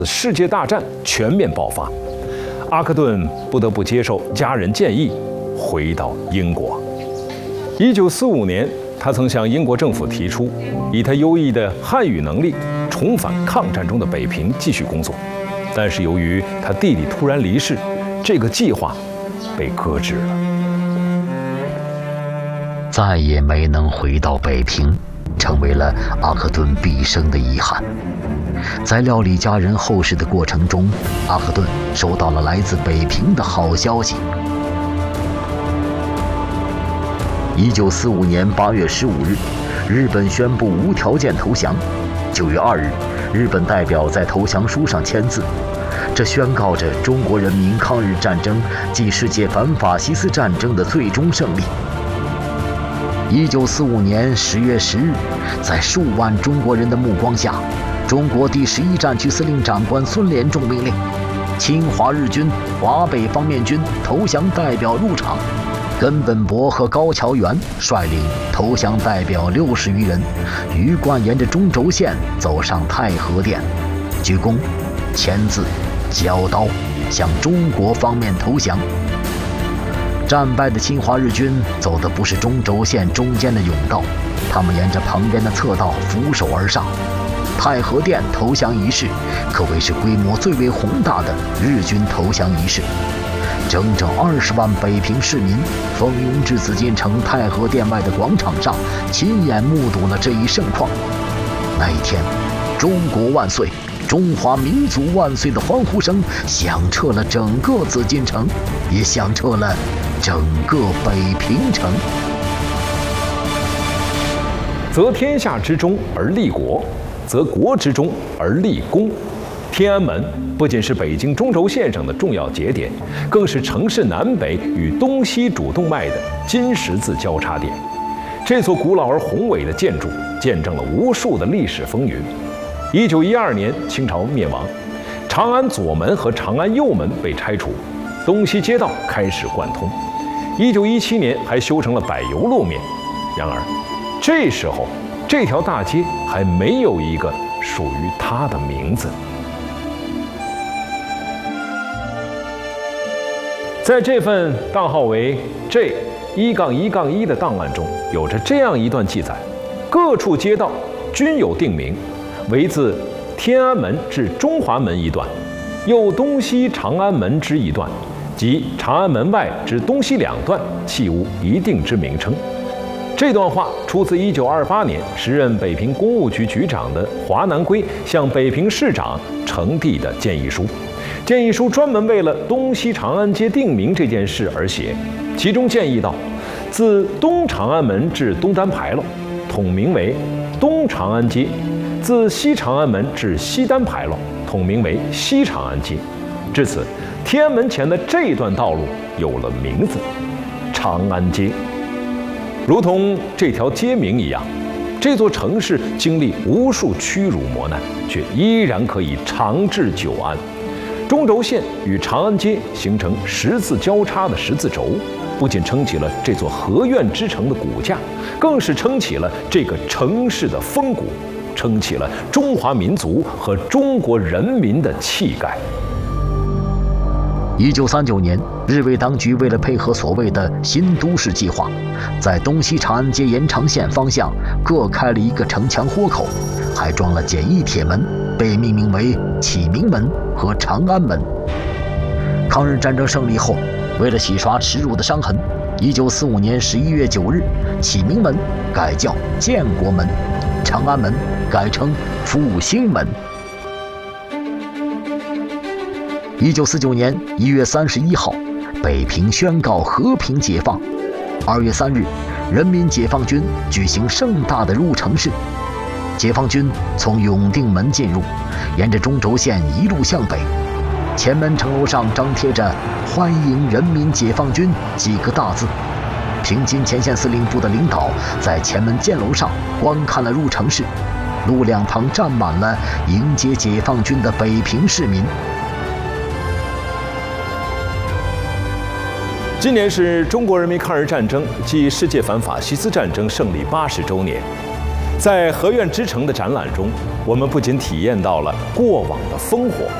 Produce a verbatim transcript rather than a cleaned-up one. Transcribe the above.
世界大战全面爆发，阿克顿不得不接受家人建议，回到英国。一九四五年，他曾向英国政府提出，以他优异的汉语能力，重返抗战中的北平继续工作。但是由于他弟弟突然离世，这个计划被搁置了， 再也没能回到北平，成为了阿克顿毕生的遗憾。在料理家人后事的过程中，阿克顿收到了来自北平的好消息。一九四五年八月十五日，日本宣布无条件投降。九月二日，日本代表在投降书上签字，这宣告着中国人民抗日战争暨世界反法西斯战争的最终胜利。一九四五年十月十日，在数万中国人的目光下，中国第十一战区司令长官孙连仲命令侵华日军华北方面军投降代表入场。根本博和高桥元率领投降代表六十余人，鱼贯沿着中轴线走上太和殿，鞠躬、签字、交刀，向中国方面投降。战败的侵华日军走的不是中轴线中间的甬道，他们沿着旁边的侧道俯首而上。太和殿投降仪式可谓是规模最为宏大的日军投降仪式。整整二十万北平市民蜂拥至紫禁城太和殿外的广场上，亲眼目睹了这一盛况。那一天，中国万岁，中华民族万岁的欢呼声响彻了整个紫禁城，也响彻了整个北平城。 择天下之中而立国，择国之中而立功。天安门不仅是北京中轴线上的重要节点，更是城市南北与东西主动脉的金十字交叉点。这座古老而宏伟的建筑见证了无数的历史风云。一九一二年，清朝灭亡，长安左门和长安右门被拆除，东西街道开始贯通。一九一七年还修成了柏油路面。然而，这时候这条大街还没有一个属于它的名字。在这份档号为 J 一杠一杠一的档案中，有着这样一段记载：各处街道均有定名，为自天安门至中华门一段，又东西长安门之一段，及长安门外之东西两段，弃无一定之名称。这段话出自一九二八年时任北平公务局局长的华南圭向北平市长呈递的建议书。建议书专门为了东西长安街定名这件事而写，其中建议道：自东长安门至东单牌楼，统名为东长安街；自西长安门至西单牌楼，统名为西长安街。至此，天安门前的这段道路有了名字——长安街。如同这条街名一样，这座城市经历无数屈辱磨难，却依然可以长治久安。中轴线与长安街形成十字交叉的十字轴，不仅撑起了这座河苑之城的骨架，更是撑起了这个城市的风骨，撑起了中华民族和中国人民的气概。 一九三九年，日伪当局为了配合所谓的新都市计划，在东西长安街延长线方向各开了一个城墙豁口，还装了简易铁门，被命名为启明门和长安门。抗日战争胜利后，为了洗刷耻辱的伤痕，一九四五年十一月九日，启明门改叫建国门，长安门改称复兴门。一九四九年一月三十一号，北平宣告和平解放。二月三日，人民解放军举行盛大的入城式。解放军从永定门进入，沿着中轴线一路向北，前门城楼上张贴着“欢迎人民解放军”几个大字。平津前线司令部的领导在前门箭楼上观看了入城式，路两旁站满了迎接解放军的北平市民。 今年是中国人民抗日战争暨世界反法西斯战争胜利八十周年。 在河苑之城的展览中，我们不仅体验到了过往的烽火，